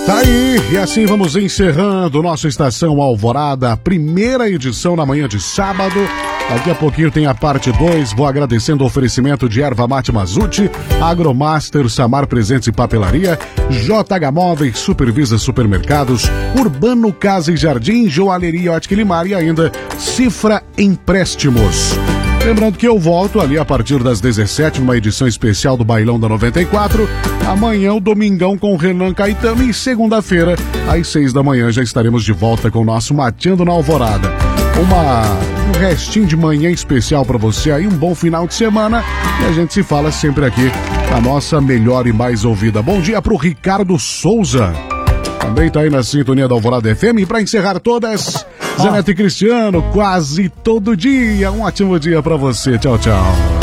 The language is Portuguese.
Tá aí, e assim vamos encerrando nossa Estação Alvorada, primeira edição na manhã de sábado. Daqui a pouquinho tem a parte 2, vou agradecendo o oferecimento de Erva Mate Mazute, Agromaster, Samar Presentes e Papelaria, JH Móveis, Supervisa Supermercados, Urbano Casa e Jardim, Joalheria Ótica e Limar e ainda Cifra Empréstimos. Lembrando que eu volto ali a partir das 17, numa edição especial do Bailão da 94. Amanhã o Domingão com o Renan Caetano e segunda-feira, às 6 da manhã, já estaremos de volta com o nosso Mateando na Alvorada. Um restinho de manhã especial para você aí, um bom final de semana e a gente se fala sempre aqui na nossa melhor e mais ouvida. Bom dia pro Ricardo Souza. Também tá aí na sintonia da Alvorada FM. E para encerrar todas, Zé Neto e Cristiano, quase todo dia. Um ótimo dia para você. Tchau, tchau.